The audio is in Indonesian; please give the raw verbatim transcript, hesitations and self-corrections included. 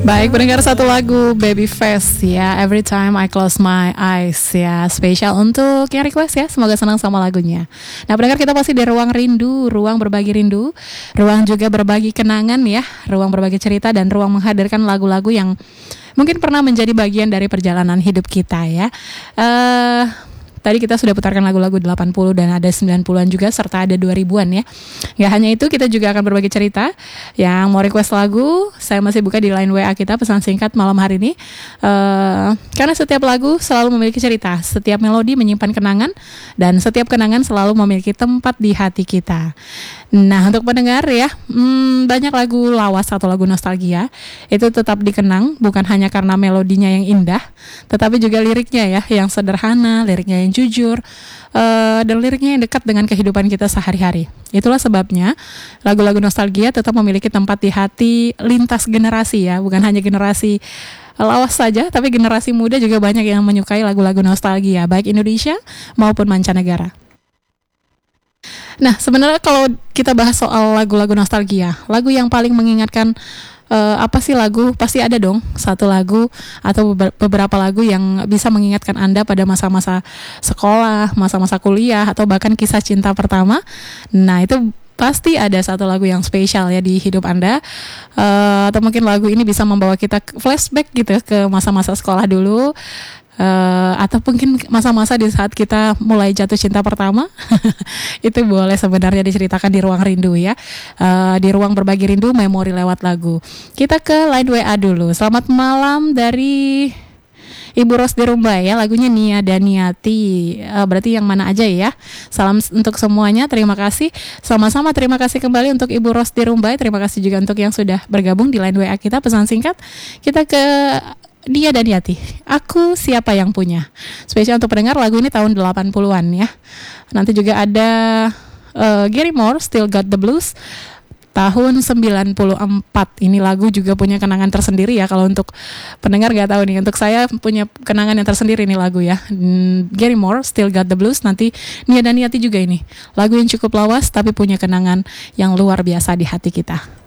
Baik, pendengar satu lagu Babyface ya, Every Time I Close My Eyes ya, spesial untuk yang request ya, semoga senang sama lagunya. Nah pendengar, kita masih di ruang rindu, ruang berbagi rindu, ruang juga berbagi kenangan ya, ruang berbagi cerita dan ruang menghadirkan lagu-lagu yang mungkin pernah menjadi bagian dari perjalanan hidup kita ya. Eh uh, Tadi kita sudah putarkan lagu-lagu delapan puluh dan ada sembilan puluhan juga, serta ada dua ribuan ya. Gak hanya itu, kita juga akan berbagi cerita. Yang mau request lagu, saya masih buka di line W A kita, pesan singkat malam hari ini. uh, Karena setiap lagu selalu memiliki cerita, setiap melodi menyimpan kenangan, dan setiap kenangan selalu memiliki tempat di hati kita. Nah untuk pendengar ya, hmm, banyak lagu lawas atau lagu nostalgia itu tetap dikenang, bukan hanya karena melodinya yang indah, tetapi juga liriknya ya, yang sederhana, liriknya yang jujur, uh, dan liriknya yang dekat dengan kehidupan kita sehari-hari. Itulah sebabnya lagu-lagu nostalgia tetap memiliki tempat di hati lintas generasi ya, bukan hanya generasi lawas saja, tapi generasi muda juga banyak yang menyukai lagu-lagu nostalgia, baik Indonesia maupun mancanegara. Nah sebenarnya kalau kita bahas soal lagu-lagu nostalgia, lagu yang paling mengingatkan uh, apa sih lagu, pasti ada dong satu lagu atau beberapa lagu yang bisa mengingatkan Anda pada masa-masa sekolah, masa-masa kuliah, atau bahkan kisah cinta pertama. Nah itu pasti ada satu lagu yang spesial ya di hidup Anda, uh, atau mungkin lagu ini bisa membawa kita flashback gitu ke masa-masa sekolah dulu. Uh, atau mungkin masa-masa di saat kita mulai jatuh cinta pertama. Itu boleh sebenarnya diceritakan di ruang rindu ya, uh, di ruang berbagi rindu, memori lewat lagu. Kita ke line W A dulu. Selamat malam dari Ibu Ros di Rumbai ya, lagunya Nia dan Niati. uh, Berarti yang mana aja ya. Salam untuk semuanya, terima kasih. Sama-sama terima kasih kembali untuk Ibu Ros di Rumbai. Terima kasih juga untuk yang sudah bergabung di line W A kita, pesan singkat. Kita ke Dia dan Yati, Aku Siapa Yang Punya. Spesial untuk pendengar, lagu ini tahun delapan puluhan ya. Nanti juga ada uh, Gary Moore, Still Got the Blues, tahun sembilan puluh empat. Ini lagu juga punya kenangan tersendiri ya. Kalau untuk pendengar gak tahu nih, untuk saya punya kenangan yang tersendiri nih lagu ya. hmm, Gary Moore, Still Got the Blues. Nanti Nia dan Yati juga ini, lagu yang cukup lawas tapi punya kenangan yang luar biasa di hati kita.